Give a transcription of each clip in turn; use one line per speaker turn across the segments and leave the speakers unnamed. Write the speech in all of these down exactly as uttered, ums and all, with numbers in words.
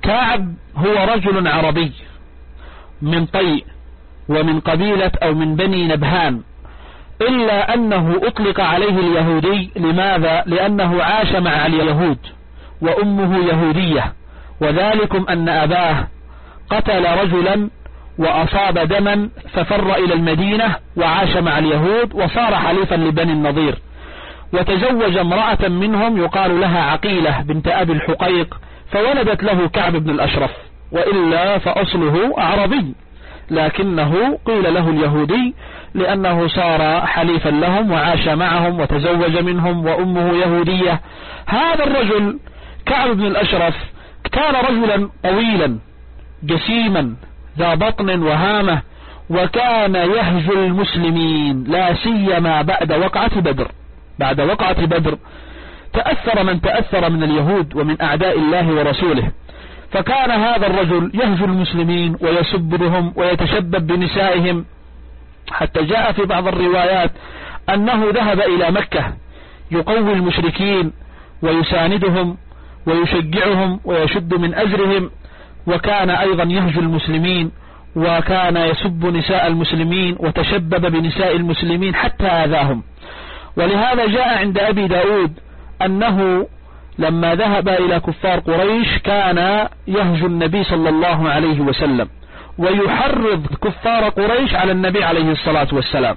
كعب هو رجل عربي من طي ومن قبيلة أو من بني نبهان، إلا أنه أطلق عليه اليهودي. لماذا؟ لأنه عاش مع اليهود وأمه يهودية، وذلكم أن أباه قتل رجلا وأصاب دما ففر إلى المدينة وعاش مع اليهود وصار حليفا لبني النضير، وتزوج امرأة منهم يقال لها عقيلة بنت أبي الحقيق، فولدت له كعب بن الأشرف، وإلا فأصله عربي، لكنه قيل له اليهودي لأنه صار حليفا لهم وعاش معهم وتزوج منهم وأمه يهودية. هذا الرجل كعب بن الأشرف كان رجلا طويلا جسيما ذا بطن وهامة، وكان يهجو المسلمين لا سيما بعد وقعة بدر. بعد وقعة بدر تأثر من تأثر من اليهود ومن أعداء الله ورسوله، فكان هذا الرجل يهجو المسلمين ويسبهم ويتشبب بنسائهم، حتى جاء في بعض الروايات أنه ذهب إلى مكة يقوي المشركين ويساندهم ويشجعهم ويشد من أزرهم، وكان أيضا يهجو المسلمين وكان يسب نساء المسلمين وتشبب بنساء المسلمين حتى آذاهم. ولهذا جاء عند أبي داود أنه لما ذهب إلى كفار قريش كان يهجو النبي صلى الله عليه وسلم ويحرض كفار قريش على النبي عليه الصلاة والسلام،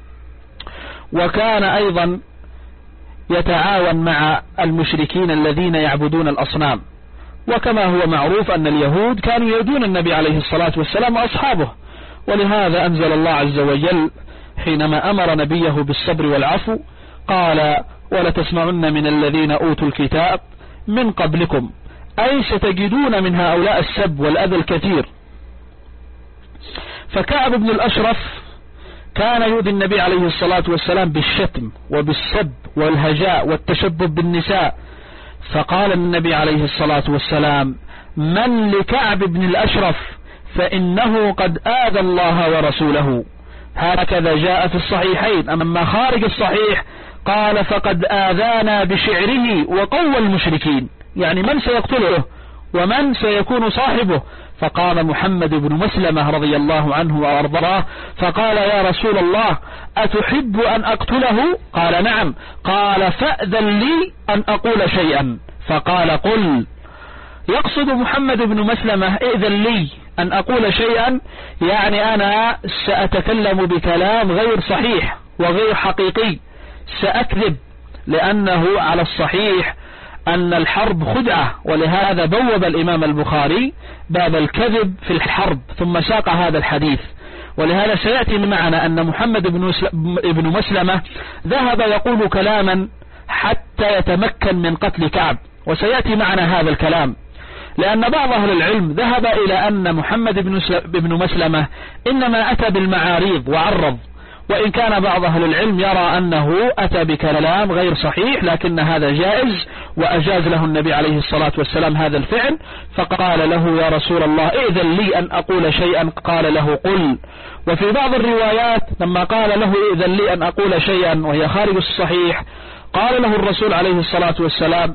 وكان أيضا يتعاون مع المشركين الذين يعبدون الأصنام. وكما هو معروف أن اليهود كانوا يؤذون النبي عليه الصلاة والسلام وأصحابه، ولهذا أنزل الله عز وجل حينما أمر نبيه بالصبر والعفو قال: ولتسمعن من الذين أوتوا الكتاب من قبلكم، أي ستجدون من هؤلاء السب والأذى الكثير. فكعب بن الأشرف كان يؤذي النبي عليه الصلاة والسلام بالشتم وبالسب والهجاء والتشبب بالنساء، فقال النبي عليه الصلاة والسلام: من لكعب بن الأشرف فإنه قد آذى الله ورسوله. هكذا جاء في الصحيحين. أما خارج الصحيح قال: فقد آذانا بشعره وقوى المشركين، يعني من سيقتله ومن سيكون صاحبه. فقال محمد بن مسلمة رضي الله عنه وأرضاه فقال: يا رسول الله أتحب أن أقتله؟ قال: نعم. قال: فأذن لي أن أقول شيئا. فقال: قل. يقصد محمد بن مسلمة: إذن لي أن أقول شيئا، يعني أنا سأتكلم بكلام غير صحيح وغير حقيقي، سأكذب، لأنه على الصحيح أن الحرب خدعة، ولهذا بوب الإمام البخاري باب الكذب في الحرب ثم ساق هذا الحديث. ولهذا سيأتي معنا أن محمد بن مسلمة ذهب يقول كلاما حتى يتمكن من قتل كعب، وسيأتي معنا هذا الكلام، لأن بعض أهل العلم ذهب إلى أن محمد بن مسلمة إنما أتى بالمعاريض وعرض، وإن كان بعض أهل العلم يرى أنه أتى بكلام غير صحيح، لكن هذا جائز وأجاز له النبي عليه الصلاة والسلام هذا الفعل، فقال له: يا رسول الله إذن لي أن أقول شيئا. قال له: قل. وفي بعض الروايات لما قال له: إذن لي أن أقول شيئا، وهي خارج الصحيح، قال له الرسول عليه الصلاة والسلام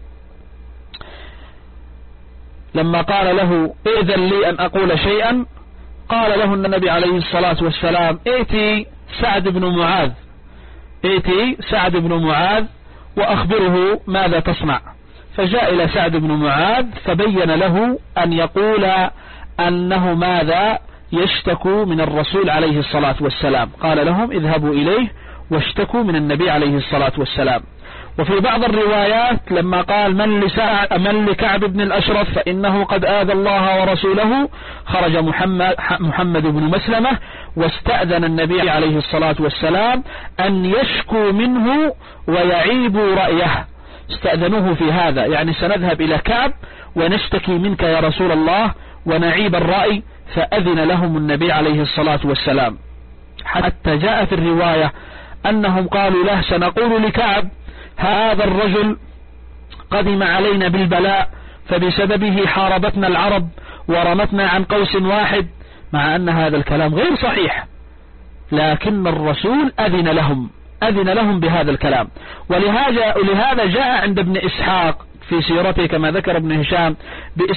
لما قال له: إذن لي أن أقول شيئا، قال له النبي عليه الصلاة والسلام: ائتي سعد بن معاذ، ائتي سعد بن معاذ وأخبره ماذا تصنع. فجاء إلى سعد بن معاذ فبين له أن يقول أنه ماذا يشتكو من الرسول عليه الصلاة والسلام. قال لهم: اذهبوا إليه واشتكوا من النبي عليه الصلاة والسلام. وفي بعض الروايات لما قال: من, من لكعب بن الأشرف فإنه قد آذى الله ورسوله، خرج محمد, محمد بن مسلمة واستأذن النبي عليه الصلاة والسلام أن يشكو منه ويعيبوا رأيه. استأذنوه في هذا، يعني سنذهب إلى كعب ونشتكي منك يا رسول الله ونعيب الرأي، فأذن لهم النبي عليه الصلاة والسلام. حتى جاء في الرواية أنهم قالوا له: سنقول لكعب هذا الرجل قدم علينا بالبلاء، فبسببه حاربتنا العرب ورمتنا عن قوس واحد، مع أن هذا الكلام غير صحيح، لكن الرسول أذن لهم أذن لهم بهذا الكلام. ولهذا, ولهذا جاء عند ابن إسحاق في سيرته كما ذكر ابن هشام